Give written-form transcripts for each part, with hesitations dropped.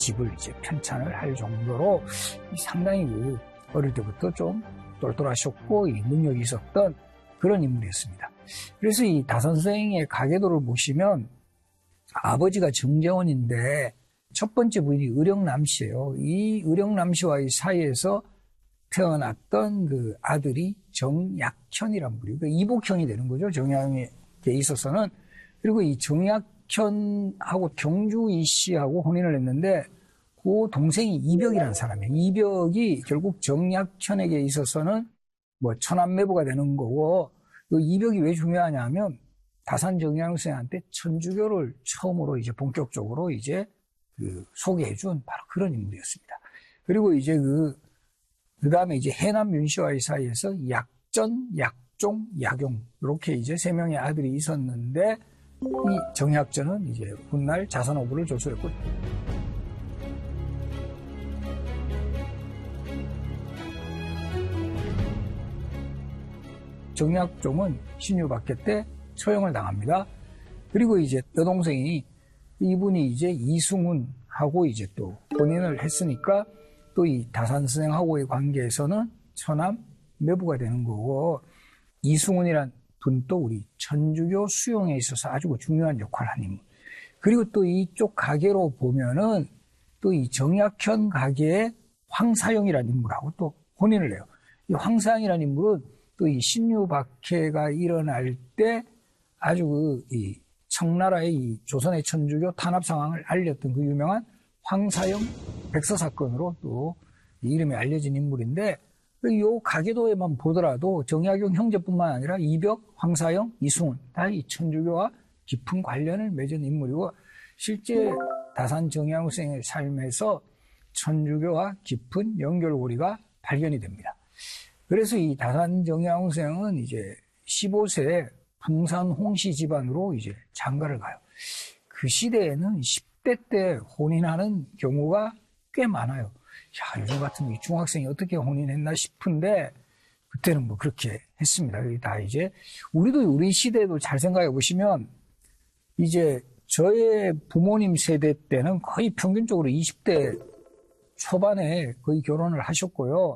집을 이제 편찬을 할 정도로 상당히 어릴 때부터 좀 똘똘하셨고 능력이 있었던 그런 인물이었습니다. 그래서 이 다산선생의 가계도를 보시면 아버지가 정재원인데 첫 번째 부인이 의령남씨예요. 이 의령남씨와의 사이에서 태어났던 그 아들이 정약현이란 분이고 그러니까 이복형이 되는 거죠. 정약에 있어서는. 그리고 이 정약현하고 경주이 씨하고 혼인을 했는데 그 동생이 이벽이라는 사람이에요. 이벽이 결국 정약현에게 있어서는 뭐 천안매부가 되는 거고 이 이벽이 왜 중요하냐 하면 다산 정약선생한테 천주교를 처음으로 이제 본격적으로 이제 소개해준 바로 그런 인물이었습니다. 그리고 이제 그 다음에 이제 해남 윤씨와의 사이에서 약전, 약종, 약용 이렇게 이제 세 명의 아들이 있었는데 이 정약전은 이제 훗날 자선어부를 조수했고 정약종은 신유박해 때 처형을 당합니다. 그리고 이제 여동생이 이분이 이제 이승훈하고 이제 또 혼인을 했으니까 또 이 다산선생하고의 관계에서는 처남 매부가 되는 거고 이승훈이란 분도 우리 천주교 수용에 있어서 아주 중요한 역할을 한 인물. 그리고 또 이쪽 가계로 보면은 또 이 정약현 가계의 황사영이라는 인물하고 또 혼인을 해요. 이 황사영이라는 인물은 또 이 신유박해가 일어날 때 아주 이 청나라의 이 조선의 천주교 탄압 상황을 알렸던 그 유명한 황사영 백서 사건으로 또 이름이 알려진 인물인데 이 가계도에만 보더라도 정약용 형제뿐만 아니라 이벽, 황사영, 이승훈 다 이 천주교와 깊은 관련을 맺은 인물이고 실제 다산 정약용의 삶에서 천주교와 깊은 연결고리가 발견이 됩니다. 그래서 이 다산 정약용은 이제 15세에 풍산 홍씨 집안으로 이제 장가를 가요. 그 시대에는 10대 때 혼인하는 경우가 꽤 많아요. 야, 요즘 같은 중학생이 어떻게 혼인했나 싶은데 그때는 뭐 그렇게 했습니다. 다 이제 우리도 우리 시대도 잘 생각해 보시면 이제 저의 부모님 세대 때는 거의 평균적으로 20대 초반에 거의 결혼을 하셨고요.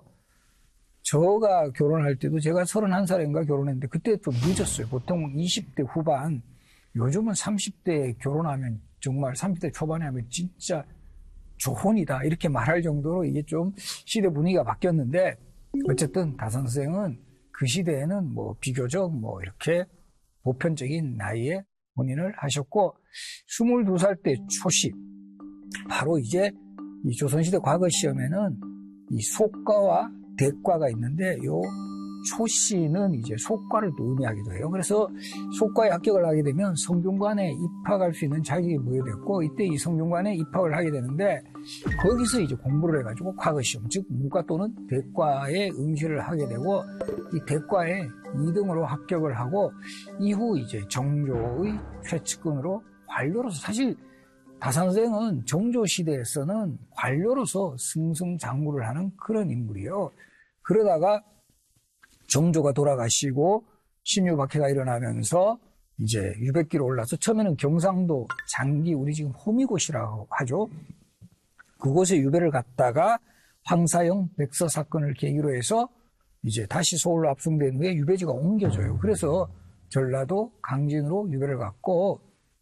저가 결혼할 때도 제가 31살인가 결혼했는데 그때 좀 늦었어요. 보통 20대 후반. 요즘은 30대에 결혼하면 정말 30대 초반에 하면 진짜 조혼이다 이렇게 말할 정도로 이게 좀 시대 분위기가 바뀌었는데 어쨌든 다산선생은 그 시대에는 뭐 비교적 뭐 이렇게 보편적인 나이에 혼인을 하셨고 22살 때 초시 바로 이제 이 조선시대 과거 시험에는 이 속과와 대과가 있는데 요 초시는 이제 속과를 또 의미하기도 해요. 그래서 속과에 합격을 하게 되면 성균관에 입학할 수 있는 자격이 부여됐고 이때 이 성균관에 입학을 하게 되는데 거기서 이제 공부를 해가지고 과거시험 즉 문과 또는 대과에 응시를 하게 되고 이 대과에 2등으로 합격을 하고 이후 이제 정조의 최측근으로 관료로서 사실 다산선생은 정조 시대에서는 관료로서 승승장구를 하는 그런 인물이에요. 그러다가 정조가 돌아가시고 신유박해가 일어나면서 이제 유백기로 올라서 처음에는 경상도 장기 우리 지금 호미곶이라고 하죠. 그곳에 유배를 갔다가 황사영 백서 사건을 계기로 해서 이제 다시 서울로 압송된 후에 유배지가 옮겨져요. 그래서 전라도 강진으로 유배를 갔고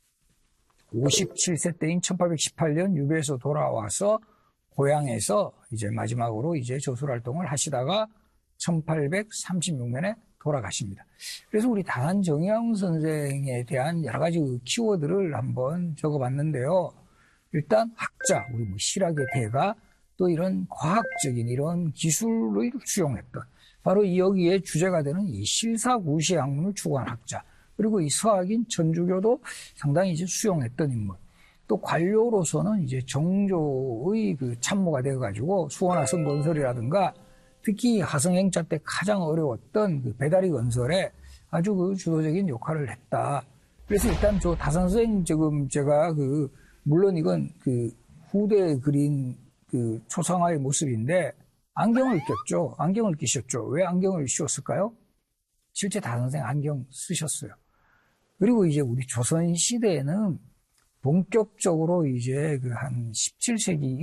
57세 때인 1818년 유배에서 돌아와서 고향에서 이제 마지막으로 이제 저술활동을 하시다가 1836년에 돌아가십니다. 그래서 우리 다산 정약용 선생에 대한 여러 가지 키워드를 한번 적어봤는데요. 일단 학자, 우리 뭐 실학의 대가, 또 이런 과학적인 이런 기술을 수용했던 바로 여기에 주제가 되는 이 실사구시 학문을 추구한 학자. 그리고 이 서학인 천주교도 상당히 이제 수용했던 인물. 또 관료로서는 이제 정조의 그 참모가 되어가지고 수원화성 건설이라든가 특히 하성행차 때 가장 어려웠던 그 배다리 건설에 아주 그 주도적인 역할을 했다. 그래서 일단 저 다산선생 지금 제가 물론 이건 후대에 그린 초상화의 모습인데 안경을 꼈죠. 안경을 끼셨죠. 왜 안경을 씌웠을까요? 실제 다산선생 안경 쓰셨어요. 그리고 이제 우리 조선 시대에는 본격적으로 이제 그 한 17세기